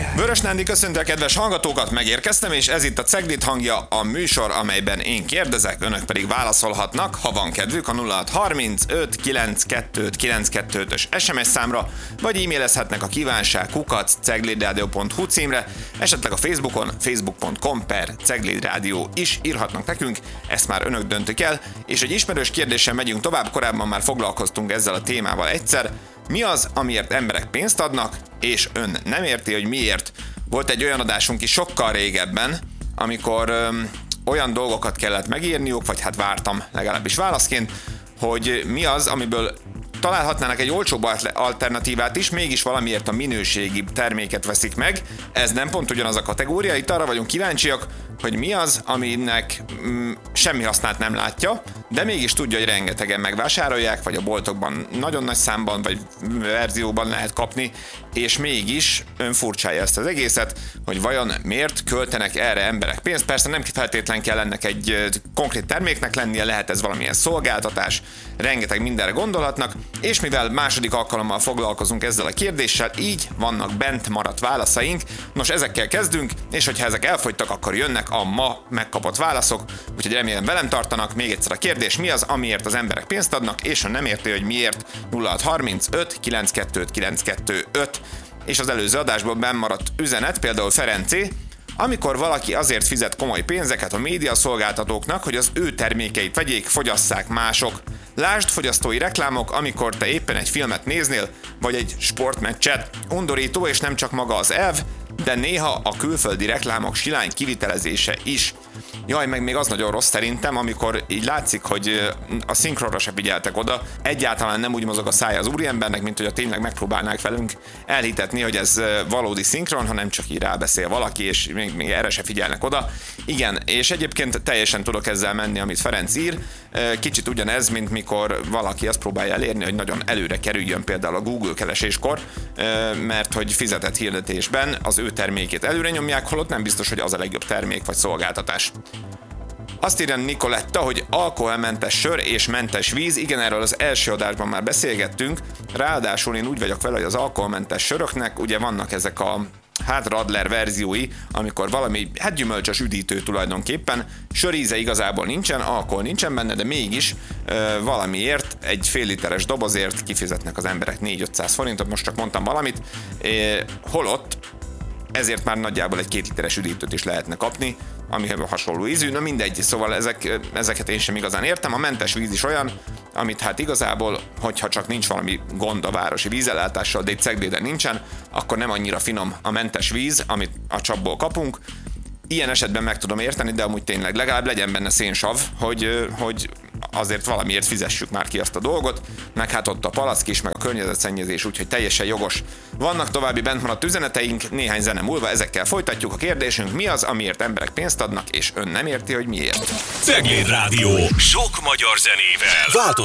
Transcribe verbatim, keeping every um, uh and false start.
Vörös Nándi köszönti a kedves hallgatókat, megérkeztem, és ez itt a Cegléd hangja, a műsor, amelyben én kérdezek, önök pedig válaszolhatnak, ha van kedvük, a nulla hat harmincöt kilencvenkettő kilencvenkettő-ös es em es számra, vagy e-mailezhetnek a kívánság kukac ceglédradio pont hu címre, esetleg a Facebookon facebook pont com per ceglédradio is írhatnak nekünk, ezt már önök döntik el, és egy ismerős kérdéssel megyünk tovább, korábban már foglalkoztunk ezzel a témával egyszer. Mi az, amiért emberek pénzt adnak, és ön nem érti, hogy miért? Volt egy olyan adásunk is sokkal régebben, amikor öm, olyan dolgokat kellett megírniuk, vagy hát vártam legalábbis válaszként, hogy mi az, amiből találhatnának egy olcsóbb alternatívát is, mégis valamiért a minőségi terméket veszik meg. Ez nem pont ugyanaz a kategória, itt arra vagyunk kíváncsiak, hogy mi az, aminek mm, semmi hasznát nem látja, de mégis tudja, hogy rengetegen megvásárolják, vagy a boltokban nagyon nagy számban, vagy verzióban lehet kapni, és mégis ön furcsálja ezt az egészet, hogy vajon miért költenek erre emberek pénzt. Persze nem feltétlen kell ennek egy konkrét terméknek lennie, lehet ez valamilyen szolgáltatás, rengeteg mindenre gondolhatnak, és mivel második alkalommal foglalkozunk ezzel a kérdéssel, így vannak bent maradt válaszaink. Nos, ezekkel kezdünk, és hogyha ezek elfogytak, akkor jönnek a ma megkapott válaszok, úgyhogy remélem velem tartanak. Még egyszer a kérdés, mi az, amiért az emberek pénzt adnak, és ha nem érti, hogy miért, nulla hat harmincöt kilencvenkettő kilencvenkettő öt, és az előző adásból benn maradt üzenet, például Ferencé, amikor valaki azért fizet komoly pénzeket a médiaszolgáltatóknak, hogy az ő termékeit vegyék, fogyasszák mások. Lásd fogyasztói reklámok, amikor te éppen egy filmet néznél, vagy egy sportmeccset. Undorító, és nem csak maga az elv, de néha a külföldi reklámok silány kivitelezése is. Jaj, meg még az nagyon rossz szerintem, amikor így látszik, hogy a szinkronra se figyeltek oda, egyáltalán nem úgy mozog a szája az úriembernek, mint hogy a tényleg megpróbálnák velünk elhitetni, hogy ez valódi szinkron, hanem csak így rábeszél valaki, és még, még erre se figyelnek oda. Igen, és egyébként teljesen tudok ezzel menni, amit Ferenc ír. Kicsit ugyanez, mint mikor valaki azt próbálja elérni, hogy nagyon előre kerüljön például a Google kereséskor, mert hogy fizetett hirdetésben az ő termékét előre nyomják, holott nem biztos, hogy az a legjobb termék vagy szolgáltatás. Azt írja Nikoletta, hogy alkoholmentes sör és mentes víz, igen, erről az első adásban már beszélgettünk, ráadásul én úgy vagyok vele, hogy az alkoholmentes söröknek ugye vannak ezek a hát Radler verziói, amikor valami hát gyümölcsös üdítő tulajdonképpen, söríze igazából nincsen, alkohol nincsen benne, de mégis ö, valamiért egy fél literes dobozért kifizetnek az emberek négy-ötszáz forintot, most csak mondtam valamit, é, holott ezért már nagyjából egy két literes üdítőt is lehetne kapni, ami hasonló ízű, na mindegy, szóval ezek, ezeket én sem igazán értem. A mentes víz is olyan, amit hát igazából, hogyha csak nincs valami gond a városi vízellátással, de itt Cegléden nincsen, akkor nem annyira finom a mentes víz, amit a csapból kapunk. Ilyen esetben meg tudom érteni, de amúgy tényleg legalább legyen benne szénsav, hogy, hogy azért valamiért fizessük már ki azt a dolgot, meg hát ott a palack is, meg a környezetszennyezés, úgyhogy teljesen jogos. Vannak további bent maradt üzeneteink, néhány zene múlva ezekkel folytatjuk. A kérdésünk, mi az, amiért emberek pénzt adnak, és ön nem érti, hogy miért. Cegléd Rádió, sok magyar zenével. Változó